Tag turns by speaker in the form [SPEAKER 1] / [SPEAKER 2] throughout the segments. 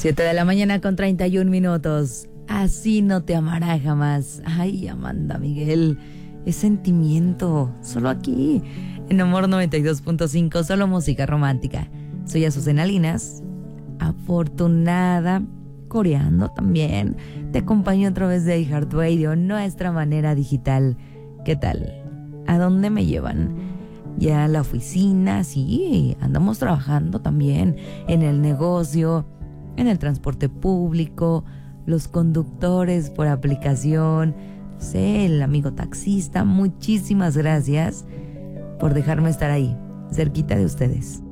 [SPEAKER 1] 7 de la mañana con 31 minutos. Así no te amará jamás. Ay, Amanda Miguel, es sentimiento. Solo aquí, en Amor 92.5, solo música romántica. Soy Azucena Linas, afortunada, coreando también. Te acompaño a través de iHeartRadio, nuestra manera digital. ¿Qué tal? ¿A dónde me llevan? Ya a la oficina, sí, andamos trabajando también en el negocio, en el transporte público, los conductores por aplicación, no sé, el amigo taxista. Muchísimas gracias por dejarme estar ahí, cerquita de ustedes.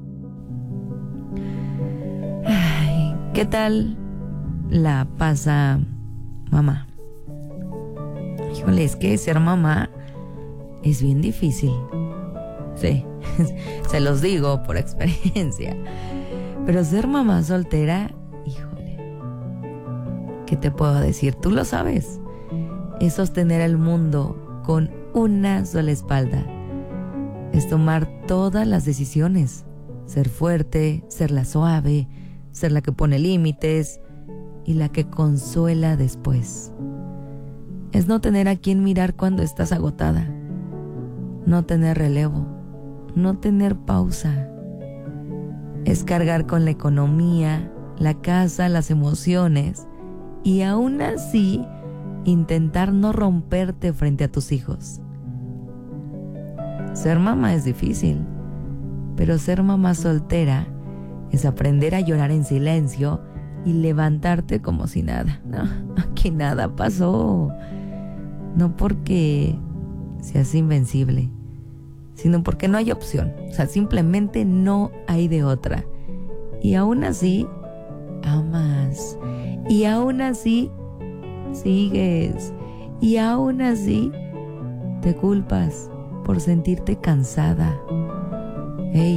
[SPEAKER 1] Ay, ¿qué tal la pasa mamá? Híjole, es que ser mamá es bien difícil. Sí, se los digo por experiencia. Pero ser mamá soltera, híjole, ¿qué te puedo decir? Tú lo sabes. Es sostener el mundo con una sola espalda. Es tomar todas las decisiones. Ser fuerte, ser la suave, ser la que pone límites y la que consuela después. Es no tener a quien mirar cuando estás agotada. No tener relevo. No tener pausa. Es cargar con la economía, la casa, las emociones y aún así intentar no romperte frente a tus hijos. Ser mamá es difícil, pero ser mamá soltera es aprender a llorar en silencio y levantarte como si nada. No, aquí nada pasó. No porque seas invencible, sino porque no hay opción. O sea, simplemente no hay de otra. Y aún así, amas. Y aún así, sigues. Y aún así, te culpas por sentirte cansada. Hey,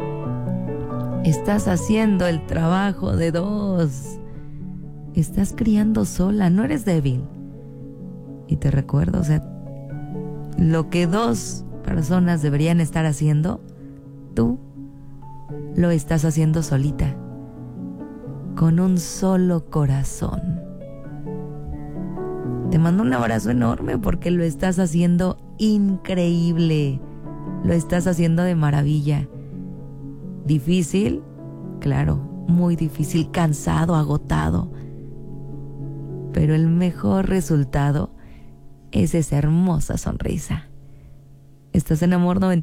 [SPEAKER 1] estás haciendo el trabajo de dos. Estás criando sola, no eres débil. Y te recuerdo, o sea, lo que dos personas deberían estar haciendo, tú lo estás haciendo solita, con un solo corazón. Te mando un abrazo enorme porque lo estás haciendo increíble, lo estás haciendo de maravilla. Difícil, claro, muy difícil, cansado, agotado, pero el mejor resultado es esa hermosa sonrisa. Estás en Amor 92.